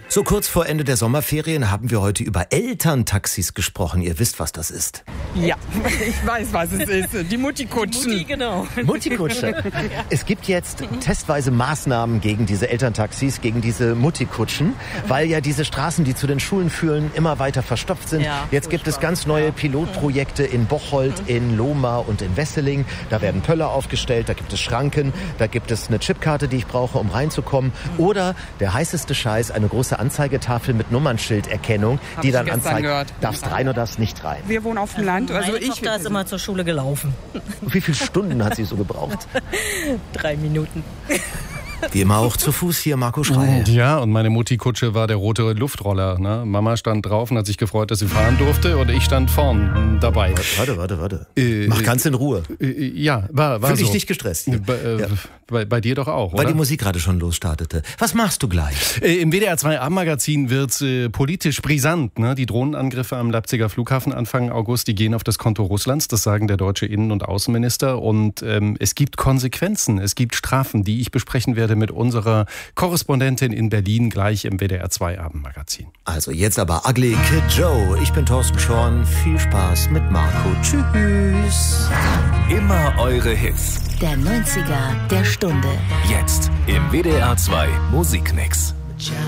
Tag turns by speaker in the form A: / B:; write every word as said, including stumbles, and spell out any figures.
A: So kurz vor Ende der Sommerferien haben wir heute über Elterntaxis gesprochen. Ihr wisst, was das ist.
B: Ja, ich weiß, was es ist. Die Mutti-Kutschen.
C: Mutti, genau.
A: Mutti-Kutsche. Es gibt jetzt testweise Maßnahmen gegen diese Elterntaxis, gegen diese Mutti-Kutschen, weil ja diese Straßen, die zu den Schulen führen, immer weiter verstopft sind.
C: Ja,
A: jetzt gibt es ganz neue
C: ja.
A: Pilotprojekte in Bocholt, in Lohmar und in Wesseling. Da werden Pöller aufgestellt, da gibt es Schranken, da gibt es eine Chipkarte, die ich brauche, um reinzukommen. Oder der heißeste Scheiß, eine große Anzeigetafel mit Nummernschilderkennung,
B: Hab
A: die
B: ich
A: dann
B: gestern
A: anzeigt,
B: gehört.
A: darfst rein oder darfst nicht rein.
B: Wir wohnen auf dem Land. Also
C: Meine
B: ich
C: Tochter ist immer zur Schule gelaufen.
A: Wie viele Stunden hat sie so gebraucht?
C: Drei Minuten.
A: Wie immer auch zu Fuß hier, Marco Schreil.
D: Ja, und meine Mutti-Kutsche war der rote Luftroller. Ne? Mama stand drauf und hat sich gefreut, dass sie fahren durfte, und ich stand vorn dabei.
A: Warte, warte, warte.
D: Äh,
A: Mach ganz in Ruhe.
D: Äh, ja, war, war
A: Fühl
D: so.
A: dich nicht gestresst. Hier.
D: Bei, äh,
A: Ja.
D: bei, bei dir doch auch,
A: Weil
D: oder?
A: die Musik gerade schon losstartete. Was machst du gleich?
D: Äh, Im W D R zwei Abendmagazin wird äh, politisch brisant. Ne? Die Drohnenangriffe am Leipziger Flughafen Anfang August, die gehen auf das Konto Russlands. Das sagen der deutsche Innen- und Außenminister. Und ähm, es gibt Konsequenzen, es gibt Strafen, die ich besprechen werde mit unserer Korrespondentin in Berlin, gleich im W D R zwei Abendmagazin.
A: Also jetzt aber Ugly Kid Joe. Ich bin Thorsten Schorn. Viel Spaß mit Marco. Tschüss.
E: Immer eure Hits.
F: Der neunziger der Stunde.
E: Jetzt im W D R zwei Musikmix.